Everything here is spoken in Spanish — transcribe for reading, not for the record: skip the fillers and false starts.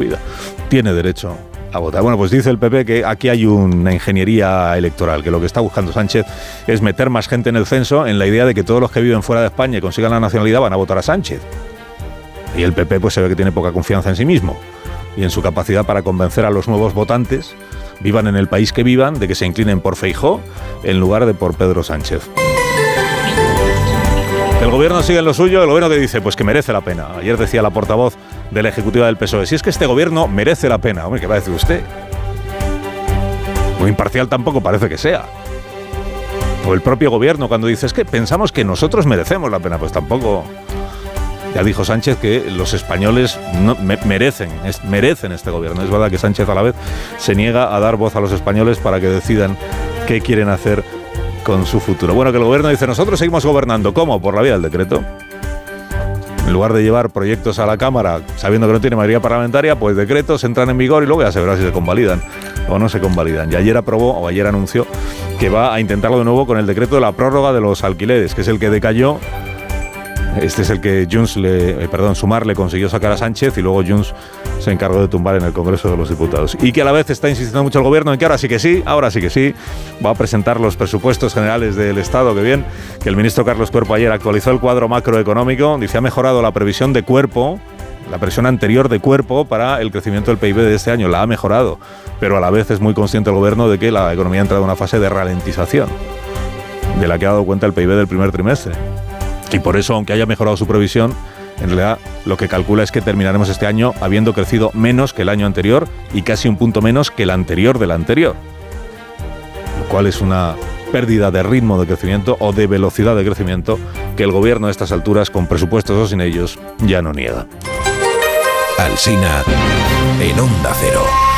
vida. Tiene derecho a votar. Bueno, pues dice el PP que aquí hay una ingeniería electoral, que lo que está buscando Sánchez es meter más gente en el censo en la idea de que todos los que viven fuera de España y consigan la nacionalidad van a votar a Sánchez. Y el PP pues se ve que tiene poca confianza en sí mismo y en su capacidad para convencer a los nuevos votantes, vivan en el país que vivan, de que se inclinen por Feijóo en lugar de por Pedro Sánchez. El gobierno sigue en lo suyo, el gobierno que dice pues que merece la pena. Ayer decía la portavoz de la ejecutiva del PSOE, si es que este gobierno merece la pena. Hombre, ¿qué va a decir usted? Muy imparcial tampoco parece que sea. O el propio gobierno cuando dice es que pensamos que nosotros merecemos la pena, pues tampoco. Ya dijo Sánchez que los españoles merecen este gobierno. Es verdad que Sánchez a la vez se niega a dar voz a los españoles para que decidan qué quieren hacer con su futuro. Bueno, que el gobierno dice, nosotros seguimos gobernando. ¿Cómo? Por la vía del decreto. En lugar de llevar proyectos a la Cámara sabiendo que no tiene mayoría parlamentaria, pues decretos entran en vigor y luego ya se verá si se convalidan o no se convalidan. Y ayer anunció que va a intentarlo de nuevo con el decreto de la prórroga de los alquileres, que es el que decayó. Este es el que Sumar le consiguió sacar a Sánchez y luego Junts se encargó de tumbar en el Congreso de los Diputados. Y que a la vez está insistiendo mucho el gobierno en que ahora sí que sí, va a presentar los presupuestos generales del Estado, que bien, que el ministro Carlos Cuerpo ayer actualizó el cuadro macroeconómico, dice ha mejorado la previsión de Cuerpo, la previsión anterior de Cuerpo para el crecimiento del PIB de este año, la ha mejorado, pero a la vez es muy consciente el gobierno de que la economía ha entrado en una fase de ralentización, de la que ha dado cuenta el PIB del primer trimestre. Y por eso, aunque haya mejorado su previsión, en realidad lo que calcula es que terminaremos este año habiendo crecido menos que el año anterior y casi un punto menos que el anterior del anterior. Lo cual es una pérdida de ritmo de crecimiento o de velocidad de crecimiento que el gobierno a estas alturas, con presupuestos o sin ellos, ya no niega. Alsina en Onda Cero.